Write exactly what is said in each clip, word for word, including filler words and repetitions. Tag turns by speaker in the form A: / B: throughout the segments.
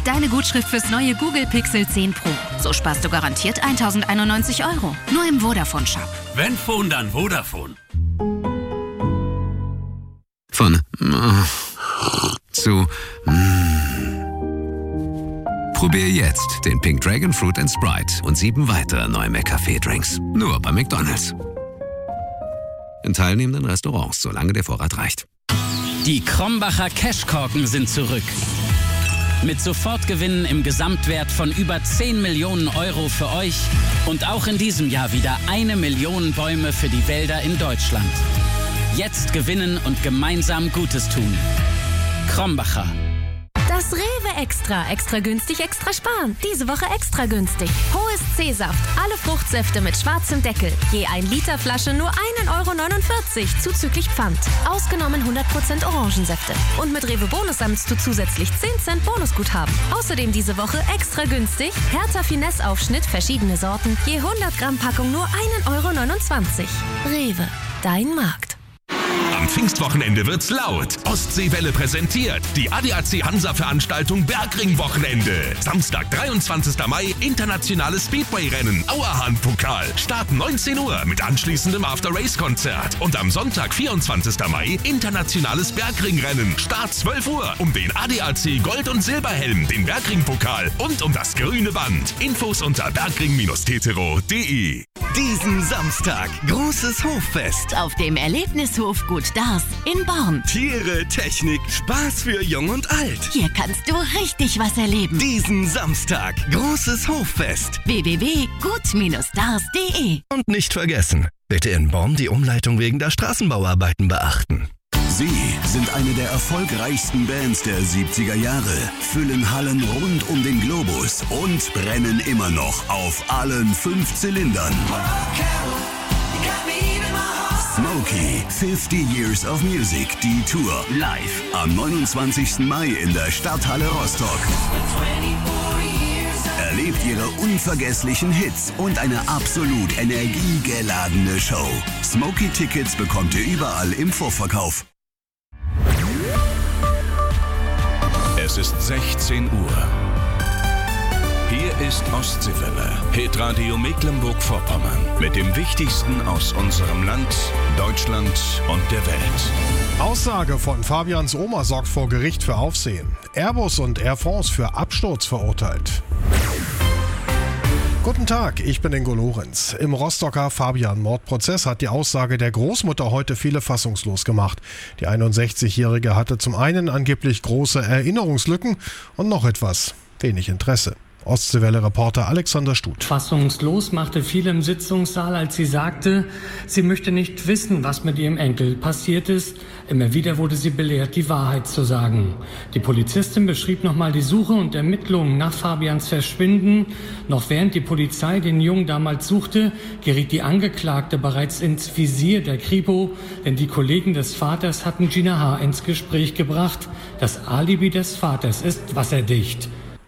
A: Deine Gutschrift fürs neue Google Pixel zehn Pro. So sparst du garantiert eintausendeinundneunzig Euro. Nur im Vodafone-Shop.
B: Wenn Phone, dann Vodafone.
C: Von äh, zu äh. Probier jetzt den Pink Dragon Fruit and Sprite und sieben weitere neue McCafé-Drinks. Nur bei McDonald's. In teilnehmenden Restaurants, solange der Vorrat reicht.
D: Die Krombacher Cashkorken sind zurück. Mit Sofortgewinnen im Gesamtwert von über zehn Millionen Euro für euch und auch in diesem Jahr wieder eine Million Bäume für die Wälder in Deutschland. Jetzt gewinnen und gemeinsam Gutes tun. Krombacher.
E: Das Rewe Extra. Extra günstig, extra sparen. Diese Woche extra günstig. Hohes C-Saft. Alle Fruchtsäfte mit schwarzem Deckel. Je ein Liter Flasche nur ein Euro neunundvierzig zuzüglich Pfand. Ausgenommen hundert Prozent Orangensäfte. Und mit Rewe Bonus sammelst du zusätzlich zehn Cent Bonusguthaben. Außerdem diese Woche extra günstig. Hertha Finesse Aufschnitt, verschiedene Sorten. Je hundert Gramm Packung nur ein Euro neunundzwanzig. Rewe. Dein Markt.
F: Am Pfingstwochenende wird's laut. Ostseewelle präsentiert die A D A C Hansa-Veranstaltung Bergring-Wochenende. Samstag, dreiundzwanzigsten Mai, internationales Speedway-Rennen, Auerhahn-Pokal. Start neunzehn Uhr mit anschließendem After-Race-Konzert. Und am Sonntag, vierundzwanzigsten Mai, internationales Bergring-Rennen. Start zwölf Uhr um den A D A C Gold- und Silberhelm, den Bergring-Pokal und um das grüne Band. Infos unter bergring tetero punkt de.
G: Diesen Samstag großes Hoffest
A: Auf dem Erlebnishof Gut Dars in Born.
G: Tiere, Technik, Spaß für Jung und Alt.
A: Hier kannst du richtig was erleben.
G: Diesen Samstag großes Hoffest.
A: w w w punkt gut dars punkt de.
G: Und nicht vergessen, bitte in Born die Umleitung wegen der Straßenbauarbeiten beachten.
H: Sie sind eine der erfolgreichsten Bands der siebziger Jahre, füllen Hallen rund um den Globus und brennen immer noch auf allen fünf Zylindern. Smokey, fifty Years of Music, die Tour, live am neunundzwanzigsten Mai in der Stadthalle Rostock. Erlebt ihre unvergesslichen Hits und eine absolut energiegeladene Show. Smokey-Tickets bekommt ihr überall im Vorverkauf.
F: Es ist sechzehn Uhr. Hier ist Ostseewelle, Hitradio Mecklenburg-Vorpommern. Mit dem Wichtigsten aus unserem Land, Deutschland und der Welt.
I: Aussage von Fabians Oma sorgt vor Gericht für Aufsehen. Airbus und Air France für Absturz verurteilt. Guten Tag, ich bin Ingo Lorenz. Im Rostocker Fabian-Mordprozess hat die Aussage der Großmutter heute viele fassungslos gemacht. Die einundsechzigjährige hatte zum einen angeblich große Erinnerungslücken und noch etwas, wenig Interesse. Ostseewelle-Reporter Alexander Stut.
J: Fassungslos machte viele im Sitzungssaal, als sie sagte, sie möchte nicht wissen, was mit ihrem Enkel passiert ist. Immer wieder wurde sie belehrt, die Wahrheit zu sagen. Die Polizistin beschrieb nochmal die Suche und Ermittlungen nach Fabians Verschwinden. Noch während die Polizei den Jungen damals suchte, geriet die Angeklagte bereits ins Visier der Kripo, denn die Kollegen des Vaters hatten Gina H. ins Gespräch gebracht. Das Alibi des Vaters ist wasserdicht.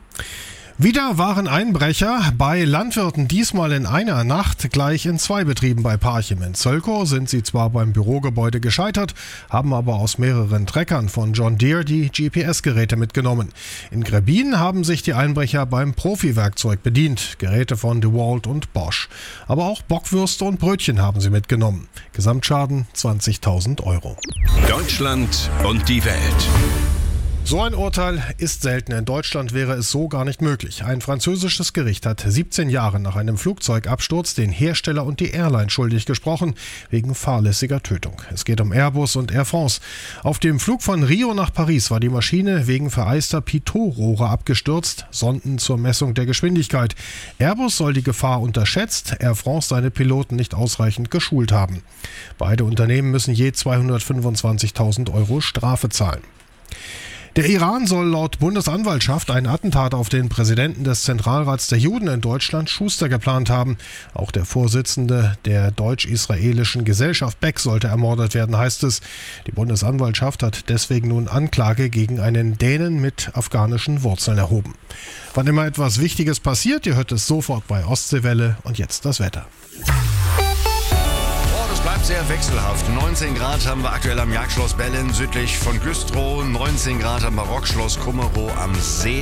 I: Wieder waren Einbrecher bei Landwirten, diesmal in einer Nacht gleich in zwei Betrieben bei Parchim. In Zölkow sind sie zwar beim Bürogebäude gescheitert, haben aber aus mehreren Treckern von John Deere die G P S-Geräte mitgenommen. In Gräbin haben sich die Einbrecher beim Profi-Werkzeug bedient, Geräte von DeWalt und Bosch. Aber auch Bockwürste und Brötchen haben sie mitgenommen. Gesamtschaden zwanzigtausend Euro.
F: Deutschland und die Welt.
I: So ein Urteil ist selten. In Deutschland wäre es so gar nicht möglich. Ein französisches Gericht hat siebzehn Jahre nach einem Flugzeugabsturz den Hersteller und die Airline schuldig gesprochen, wegen fahrlässiger Tötung. Es geht um Airbus und Air France. Auf dem Flug von Rio nach Paris war die Maschine wegen vereister Pitot-Rohre abgestürzt, Sonden zur Messung der Geschwindigkeit. Airbus soll die Gefahr unterschätzt, Air France seine Piloten nicht ausreichend geschult haben. Beide Unternehmen müssen je zweihundertfünfundzwanzigtausend Euro Strafe zahlen. Der Iran soll laut Bundesanwaltschaft ein Attentat auf den Präsidenten des Zentralrats der Juden in Deutschland, Schuster, geplant haben. Auch der Vorsitzende der deutsch-israelischen Gesellschaft Beck sollte ermordet werden, heißt es. Die Bundesanwaltschaft hat deswegen nun Anklage gegen einen Dänen mit afghanischen Wurzeln erhoben. Wann immer etwas Wichtiges passiert, ihr hört es sofort bei Ostseewelle. Und jetzt das Wetter.
K: Bleibt sehr wechselhaft. neunzehn Grad haben wir aktuell am Jagdschloss Bellen südlich von Güstrow, neunzehn Grad am Barockschloss Kummerow am See.